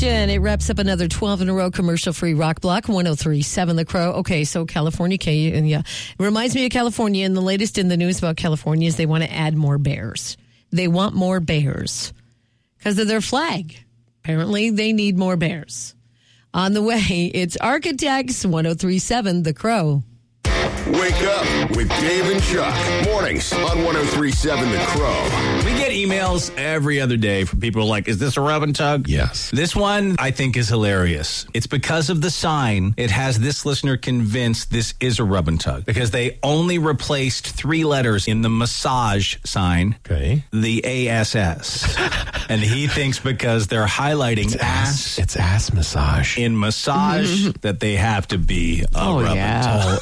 And it wraps up another 12 in a row commercial-free rock block, 103.7 The Crow. Okay, so California, and yeah, it reminds me of California, and the latest in the news about California is they want to add more bears. They want more bears because of their flag. Apparently, they need more bears. On the way, it's Architects, 103.7 The Crow. Wake up with Dave and Chuck. Mornings on 103.7 The Crow. We get emails every other day from people like, is this a rub and tug? Yes. This one I think is hilarious. It's because of the sign. It has this listener convinced this is a rub and tug because they only replaced 3 letters in the massage sign. Okay. The ASS. And he thinks because they're highlighting ass. It's ass massage. In massage that they have to be a rub and tug.